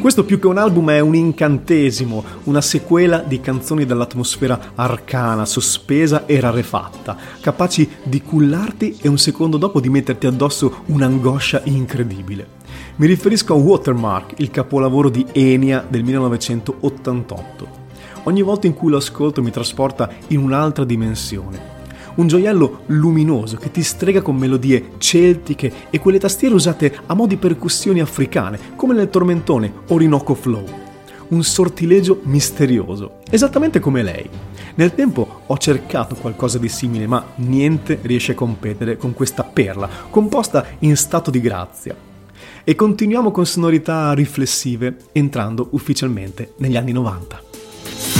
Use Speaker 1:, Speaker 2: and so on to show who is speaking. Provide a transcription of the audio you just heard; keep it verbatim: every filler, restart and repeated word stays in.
Speaker 1: Questo più che un album è un incantesimo, una sequela di canzoni dall'atmosfera arcana, sospesa e rarefatta, capaci di cullarti e un secondo dopo di metterti addosso un'angoscia incredibile. Mi riferisco a Watermark, il capolavoro di Enya del millenovecentottantotto. Ogni volta in cui lo ascolto mi trasporta in un'altra dimensione. Un gioiello luminoso che ti strega con melodie celtiche e quelle tastiere usate a mo' di percussioni africane, come nel tormentone Orinoco Flow. Un sortilegio misterioso, esattamente come lei. Nel tempo ho cercato qualcosa di simile, ma niente riesce a competere con questa perla, composta in stato di grazia. E continuiamo con sonorità riflessive, entrando ufficialmente negli anni novanta.